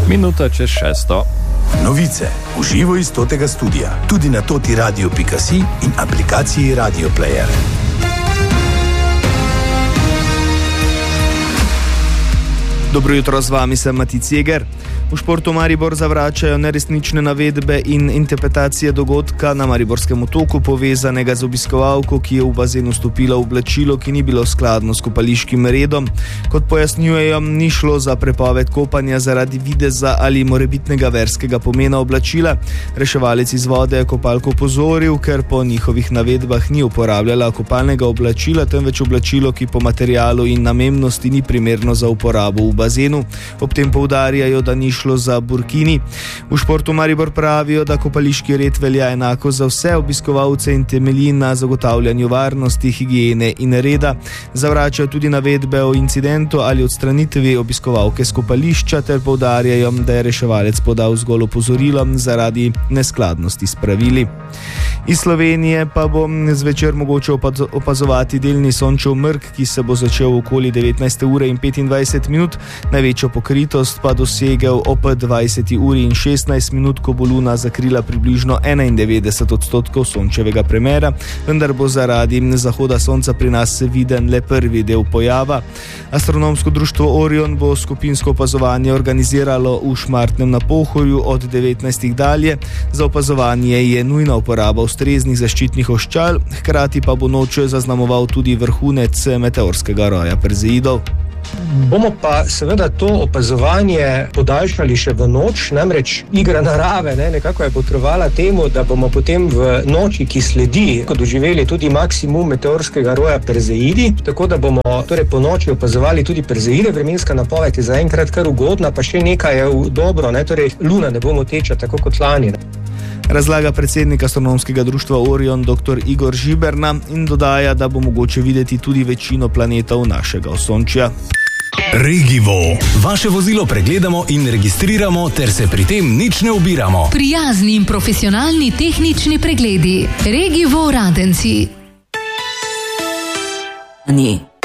Minuta čez 6. Novice v živo iz Totega studia, tudi na totiradio.si in aplikaciji Radio Player. Dobro jutro, z vami sem Matic Jeger. V športu Maribor zavračajo neresnične navedbe in interpretacije dogodka na Mariborskem otoku, povezanega z obiskovalko, ki je v bazen vstopila v oblačilo, ki ni bilo skladno s kopališkim redom. Kot pojasnjujejo, ni šlo za prepoved kopanja zaradi videza ali morebitnega verskega pomena oblačila. Reševalec iz vode je kopalko opozoril, ker po njihovih navedbah ni uporabljala kopalnega oblačila, temveč oblačilo, ki po materialu in namembnosti ni primerno za uporabo v bazenu. Ob tem poudarjajo, da ni šlo za burkini. V športu Maribor pravijo, da kopališki red velja enako za vse obiskovalce in temelji na zagotavljanju varnosti, higiene in reda. Zavračajo tudi navedbe o incidentu ali odstranitvi obiskovalke s kopališča ter poudarjajo, da je reševalec podal zgolj opozorilo zaradi neskladnosti s pravili. Iz Slovenije pa bo zvečer mogoče opazovati delni sončev mrk, ki se bo začel okoli 19. ure in 25 minut, največjo pokritost pa dosegel ob 20. uri in 16 minut, ko bo luna zakrila približno 91% sončevega premera, vendar bo zaradi zahoda sonca pri nas viden le prvi del pojava. Astronomsko društvo Orion bo skupinsko opazovanje organiziralo v Šmartnem na Pohorju od 19. dalje. Za opazovanje je nujna uporaba ustreznih zaščitnih oščal, hkrati pa bo noč zaznamoval tudi vrhunec meteorskega roja Perzeidov. Bomo pa seveda to opazovanje podaljšali še v noč, namreč igra narave nekako je potrebovala temu, da bomo potem v noči, ki sledi, doživeli tudi maksimum meteorskega roja Perzeidi, tako da bomo torej po noči opazovali tudi Perzeide. Vremenska napoved je zaenkrat kar ugodna, pa še nekaj je dobro, torej luna ne bo moteča tako kot lani. Razlaga predsednik astronomskega društva Orion dr. Igor Žiberna in dodaja, da bo mogoče videti tudi večino planetov našega osončja. Regivo. Vaše vozilo pregledamo in registriramo ter se pri tem nič ne ubiramo. Prijazni in profesionalni tehnični pregledi. Regivo Radenci.